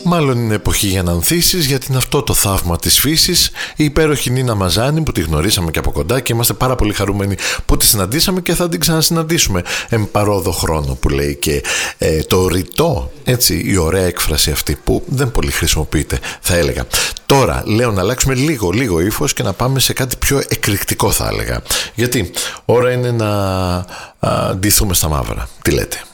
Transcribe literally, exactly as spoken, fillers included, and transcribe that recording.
Μάλλον είναι εποχή για να ανθίσεις, γιατί είναι αυτό το θαύμα της φύσης. Η υπέροχη Νίνα Μαζάνη που τη γνωρίσαμε και από κοντά και είμαστε πάρα πολύ χαρούμενοι που τη συναντήσαμε και θα την ξανασυναντήσουμε εν παρόδο χρόνο, που λέει και ε, το ρητό, έτσι, η ωραία έκφραση αυτή που δεν πολύ χρησιμοποιείται, θα έλεγα. Τώρα λέω να αλλάξουμε λίγο λίγο ύφος και να πάμε σε κάτι πιο εκρηκτικό, θα έλεγα, γιατί ώρα είναι να α, ντυθούμε στα μαύρα. Τι λέτε?